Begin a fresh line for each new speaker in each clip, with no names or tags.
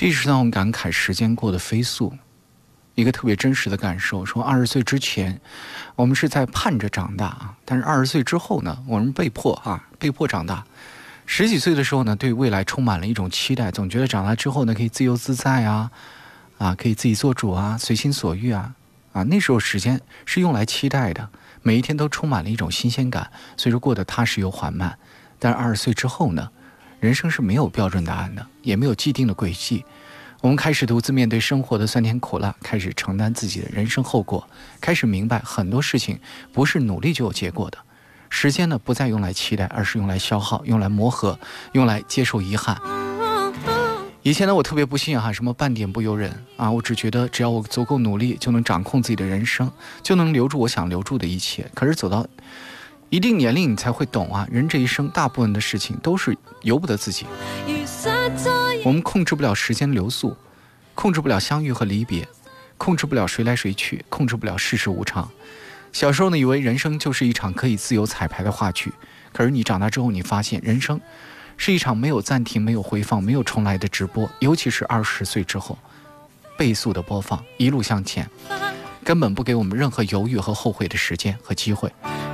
这是让我感慨时间过得飞速，一个特别真实的感受。说20岁之前我们是在盼着长大啊，但是20岁之后呢，我们被迫长大。10几岁的时候呢，对未来充满了一种期待，总觉得长大之后呢可以自由自在啊，可以自己做主啊，随心所欲啊。那时候时间是用来期待的，每一天都充满了一种新鲜感，所以说过得踏实又缓慢。但是20岁之后呢，人生是没有标准答案的，也没有既定的轨迹。我们开始独自面对生活的酸甜苦辣，开始承担自己的人生后果，开始明白很多事情不是努力就有结果的。时间呢，不再用来期待，而是用来消耗，用来磨合，用来接受遗憾。以前呢，我特别不信什么半点不由人我只觉得只要我足够努力，就能掌控自己的人生，就能留住我想留住的一切。可是走到一定年龄，你才会懂人这一生大部分的事情都是由不得自己。我们控制不了时间流速，控制不了相遇和离别，控制不了谁来谁去，控制不了世事无常。小时候呢，以为人生就是一场可以自由彩排的话剧，可是你长大之后，你发现人生是一场没有暂停、没有回放、没有重来的直播。尤其是20岁之后，倍速的播放，一路向前，根本不给我们任何犹豫和后悔的时间和机会。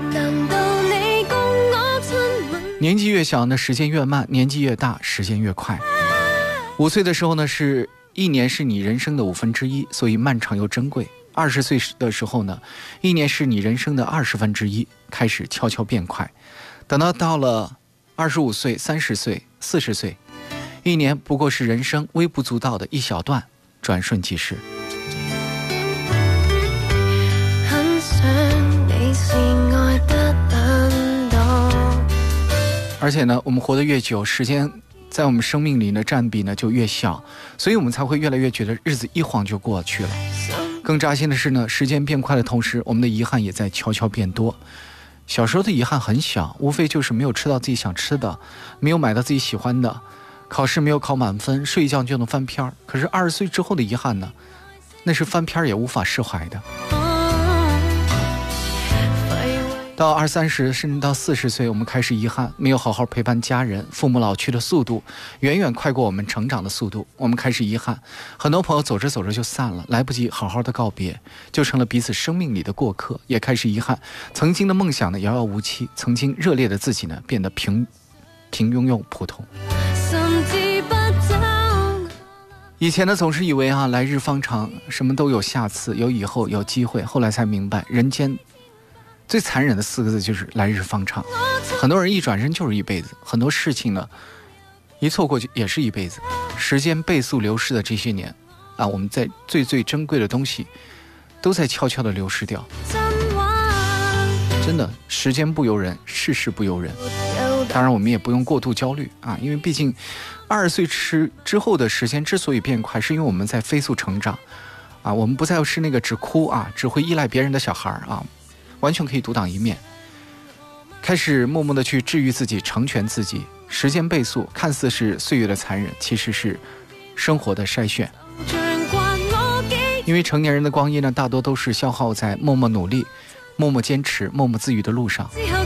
年纪越小呢，时间越慢；年纪越大，时间越快。5岁的时候呢，是一年是你人生的1/5，所以漫长又珍贵。20岁的时候呢，一年是你人生的1/20，开始悄悄变快。等到了25岁、30岁、40岁，一年不过是人生微不足道的一小段，转瞬即逝。而且呢，我们活得越久，时间在我们生命里呢占比呢就越小，所以我们才会越来越觉得日子一晃就过去了。更扎心的是呢，时间变快的同时，我们的遗憾也在悄悄变多。小时候的遗憾很小，无非就是没有吃到自己想吃的，没有买到自己喜欢的，考试没有考满分，睡一觉就能翻篇。可是20岁之后的遗憾呢，那是翻篇也无法释怀的。到20、30甚至到40岁，我们开始遗憾没有好好陪伴家人，父母老去的速度远远快过我们成长的速度。我们开始遗憾很多朋友走着走着就散了，来不及好好的告别，就成了彼此生命里的过客。也开始遗憾曾经的梦想呢遥遥无期，曾经热烈的自己呢变得平庸庸普通。以前呢总是以为来日方长，什么都有下次，有以后，有机会。后来才明白，人间最残忍的4个字就是来日方长。很多人一转身就是一辈子，很多事情呢一错过也是一辈子。时间倍速流逝的这些年我们在最珍贵的东西都在悄悄地流失掉。真的，时间不由人，世事不由人。当然我们也不用过度焦虑因为毕竟20岁之后的时间之所以变快，是因为我们在飞速成长我们不再是那个只哭只会依赖别人的小孩完全可以独当一面，开始默默地去治愈自己，成全自己。时间倍速看似是岁月的残忍，其实是生活的筛选。因为成年人的光阴呢，大多都是消耗在默默努力、默默坚持、默默自愈的路上。